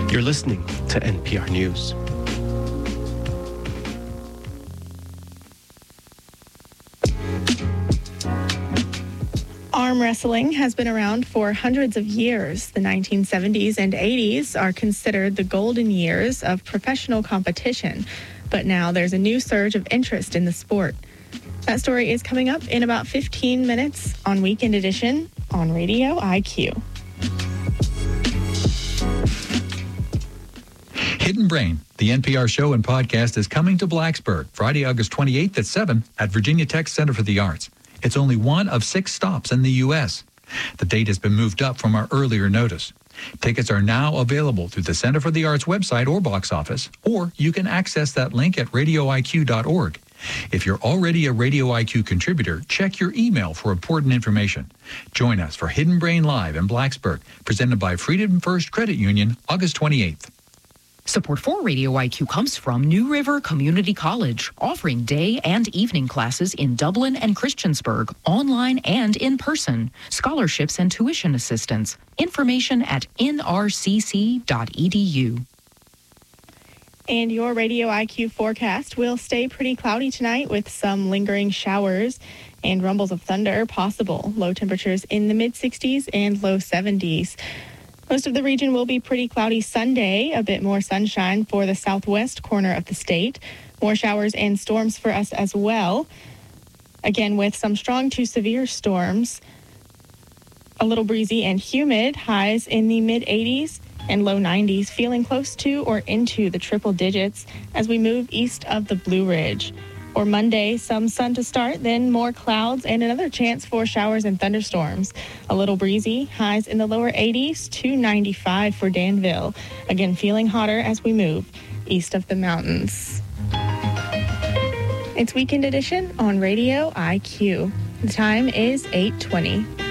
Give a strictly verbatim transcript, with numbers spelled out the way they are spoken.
You're listening to N P R News. Arm wrestling has been around for hundreds of years. The nineteen seventies and eighties are considered the golden years of professional competition, but now there's a new surge of interest in the sport. That story is coming up in about fifteen minutes on Weekend Edition on Radio I Q. Hidden Brain, the N P R show and podcast, is coming to Blacksburg Friday, August twenty-eighth at seven at Virginia Tech Center for the Arts. It's only one of six stops in the U S. The date has been moved up from our earlier notice. Tickets are now available through the Center for the Arts website or box office, or you can access that link at radio I Q dot org. If you're already a Radio I Q contributor, check your email for important information. Join us for Hidden Brain Live in Blacksburg, presented by Freedom First Credit Union, August twenty-eighth. Support for Radio I Q comes from New River Community College, offering day and evening classes in Dublin and Christiansburg, online and in person, scholarships and tuition assistance. Information at N R C C dot E D U. And your Radio I Q forecast will stay pretty cloudy tonight with some lingering showers and rumbles of thunder possible. Low temperatures in the mid sixties and low seventies. Most of the region will be pretty cloudy Sunday, a bit more sunshine for the southwest corner of the state. More showers and storms for us as well. Again, with some strong to severe storms. A little breezy and humid, highs in the mid eighties and low nineties, feeling close to or into the triple digits as we move east of the Blue Ridge. For Monday, some sun to start, then more clouds and another chance for showers and thunderstorms. A little breezy, highs in the lower eighties to ninety-five for Danville. Again, feeling hotter as we move east of the mountains. It's Weekend Edition on Radio I Q. The time is eight twenty.